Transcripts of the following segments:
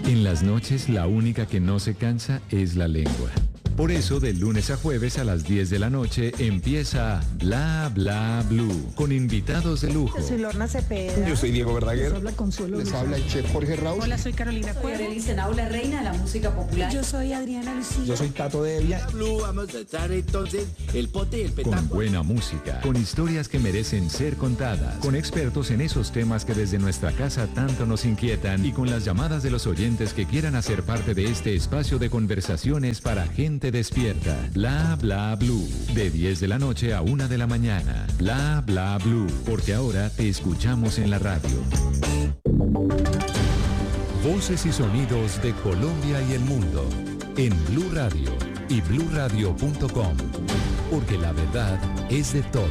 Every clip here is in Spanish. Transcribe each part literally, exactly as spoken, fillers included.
En las noches, la única que no se cansa es la lengua. Por eso, de lunes a jueves a las diez de la noche empieza Bla Bla Blue, con invitados de lujo. Yo soy Lorna Cepeda. Yo soy Diego Verdaguer. Les habla Consuelo. Les habla el chef Jorge Raus. Hola, soy Carolina Cuervo. Soy Elisa Naula, reina de la música popular. Yo soy Adriana Lucía. Yo soy Tato Devia. Blue, vamos a echar entonces el pote y el petardo. Con buena música, con historias que merecen ser contadas, con expertos en esos temas que desde nuestra casa tanto nos inquietan y con las llamadas de los oyentes que quieran hacer parte de este espacio de conversaciones para gente despierta. Bla Bla Blue, de diez de la noche a una de la mañana. Bla Bla Blue, porque ahora te escuchamos en la radio. Voces y sonidos de Colombia y el mundo en Blue Radio y blue radio punto com, porque la verdad es de todos.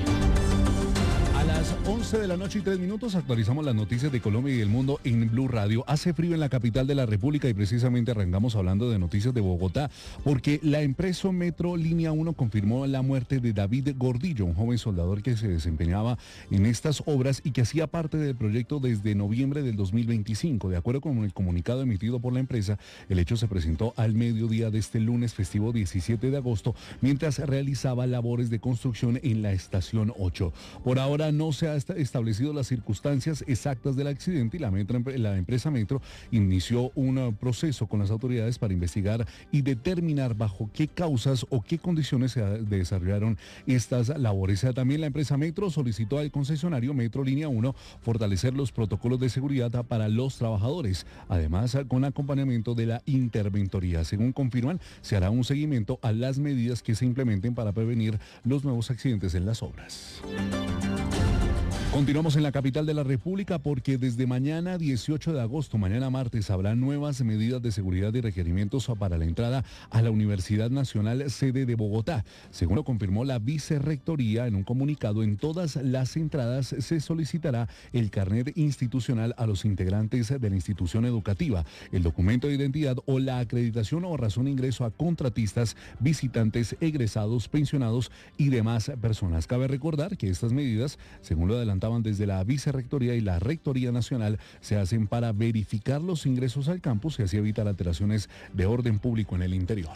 A las once de la noche y tres minutos actualizamos las noticias de Colombia y del mundo en Blue Radio. Hace frío en la capital de la República y precisamente arrancamos hablando de noticias de Bogotá, porque la empresa Metro Línea uno confirmó la muerte de David Gordillo, un joven soldador que se desempeñaba en estas obras y que hacía parte del proyecto desde noviembre del dos mil veinticinco. De acuerdo con el comunicado emitido por la empresa, el hecho se presentó al mediodía de este lunes festivo diecisiete de agosto, mientras realizaba labores de construcción en la estación ocho. Por ahora no se ha establecido las circunstancias exactas del accidente y la, metro, la empresa Metro inició un proceso con las autoridades para investigar y determinar bajo qué causas o qué condiciones se desarrollaron estas labores. También la empresa Metro solicitó al concesionario Metro Línea uno fortalecer los protocolos de seguridad para los trabajadores, además con acompañamiento de la interventoría. Según confirman, se hará un seguimiento a las medidas que se implementen para prevenir los nuevos accidentes en las obras. Continuamos en la capital de la República porque desde mañana dieciocho de agosto, mañana martes, habrá nuevas medidas de seguridad y requerimientos para la entrada a la Universidad Nacional sede de Bogotá. Según lo confirmó la vicerrectoría en un comunicado, en todas las entradas se solicitará el carnet institucional a los integrantes de la institución educativa, el documento de identidad o la acreditación o razón de ingreso a contratistas, visitantes, egresados, pensionados y demás personas. Cabe recordar que estas medidas, según lo adelantado desde la Vicerrectoría y la Rectoría Nacional, se hacen para verificar los ingresos al campus y así evitar alteraciones de orden público en el interior.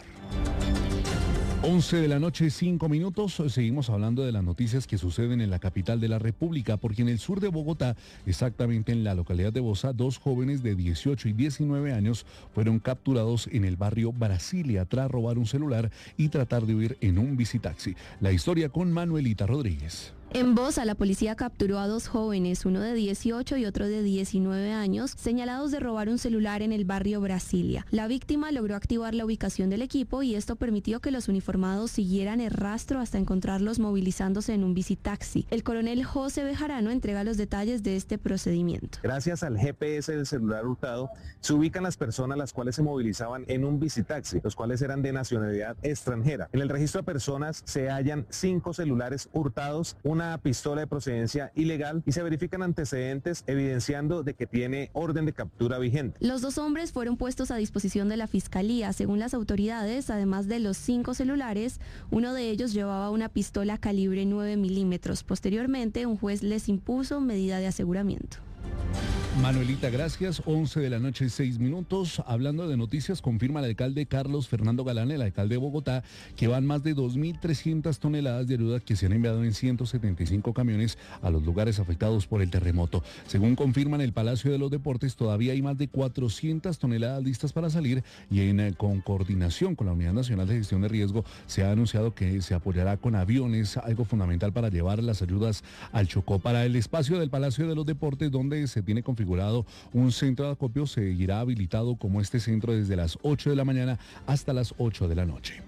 once de la noche, cinco minutos. Seguimos hablando de las noticias que suceden en la capital de la República, porque en el sur de Bogotá, exactamente en la localidad de Bosa, dos jóvenes de dieciocho y diecinueve años fueron capturados en el barrio Brasilia tras robar un celular y tratar de huir en un bicitaxi. La historia con Manuelita Rodríguez. En Bosa, la policía capturó a dos jóvenes, uno de dieciocho y otro de diecinueve años, señalados de robar un celular en el barrio Brasilia. La víctima logró activar la ubicación del equipo y esto permitió que los uniformados siguieran el rastro hasta encontrarlos movilizándose en un bicitaxi. El coronel José Bejarano entrega los detalles de este procedimiento. Gracias al G P S del celular hurtado, se ubican las personas las cuales se movilizaban en un bicitaxi, los cuales eran de nacionalidad extranjera. En el registro de personas se hallan cinco celulares hurtados, una una pistola de procedencia ilegal y se verifican antecedentes evidenciando de que tiene orden de captura vigente. Los dos hombres fueron puestos a disposición de la Fiscalía. Según las autoridades, además de los cinco celulares, uno de ellos llevaba una pistola calibre nueve milímetros. Posteriormente, un juez les impuso medida de aseguramiento. Manuelita, gracias. once de la noche, seis minutos. Hablando de noticias, confirma el alcalde Carlos Fernando Galán, el alcalde de Bogotá, que van más de dos mil trescientas toneladas de ayuda que se han enviado en ciento setenta y cinco camiones a los lugares afectados por el terremoto. Según confirman el Palacio de los Deportes, todavía hay más de cuatrocientas toneladas listas para salir y en con coordinación con la Unidad Nacional de Gestión de Riesgo se ha anunciado que se apoyará con aviones, algo fundamental para llevar las ayudas al Chocó. Para el espacio del Palacio de los Deportes, donde se tiene confirmado configurado un centro de acopio, seguirá habilitado como este centro desde las ocho de la mañana hasta las ocho de la noche.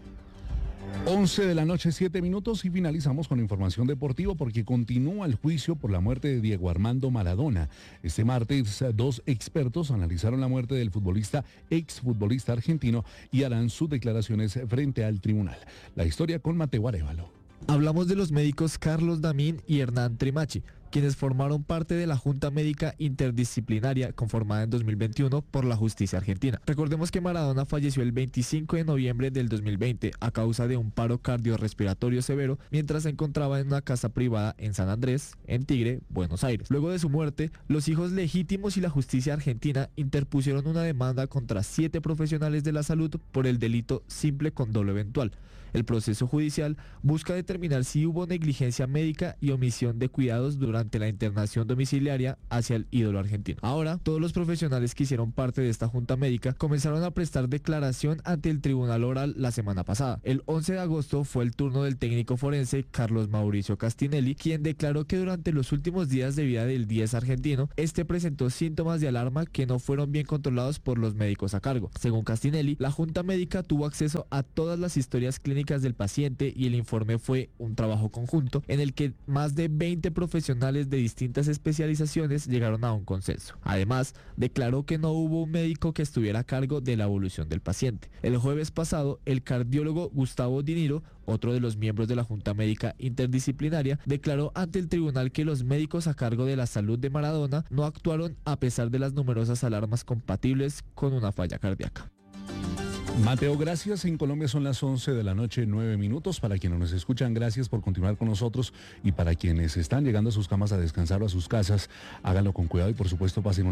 once de la noche, siete minutos y finalizamos con información deportiva porque continúa el juicio por la muerte de Diego Armando Maradona. Este martes, dos expertos analizaron la muerte del futbolista, exfutbolista argentino y harán sus declaraciones frente al tribunal. La historia con Mateo Arévalo. Hablamos de los médicos Carlos Damín y Hernán Trimachi, quienes formaron parte de la Junta Médica Interdisciplinaria conformada en dos mil veintiuno por la justicia argentina. Recordemos que Maradona falleció el veinticinco de noviembre del dos mil veinte a causa de un paro cardiorrespiratorio severo mientras se encontraba en una casa privada en San Andrés, en Tigre, Buenos Aires. Luego de su muerte, los hijos legítimos y la justicia argentina interpusieron una demanda contra siete profesionales de la salud por el delito simple con dolo eventual. El proceso judicial busca determinar si hubo negligencia médica y omisión de cuidados durante la internación domiciliaria hacia el ídolo argentino. Ahora, todos los profesionales que hicieron parte de esta junta médica comenzaron a prestar declaración ante el tribunal oral la semana pasada. El once de agosto fue el turno del técnico forense Carlos Mauricio Castinelli, quien declaró que durante los últimos días de vida del diez argentino, este presentó síntomas de alarma que no fueron bien controlados por los médicos a cargo. Según Castinelli, la junta médica tuvo acceso a todas las historias clínicas del paciente y el informe fue un trabajo conjunto en el que más de veinte profesionales de distintas especializaciones llegaron a un consenso. Además, declaró que no hubo un médico que estuviera a cargo de la evolución del paciente. El jueves pasado, el cardiólogo Gustavo Diniro, otro de los miembros de la Junta Médica Interdisciplinaria, declaró ante el tribunal que los médicos a cargo de la salud de Maradona no actuaron a pesar de las numerosas alarmas compatibles con una falla cardíaca. Mateo, gracias. En Colombia son las once de la noche, nueve minutos. Para quienes nos escuchan, gracias por continuar con nosotros. Y para quienes están llegando a sus camas a descansar o a sus casas, háganlo con cuidado y por supuesto pasen una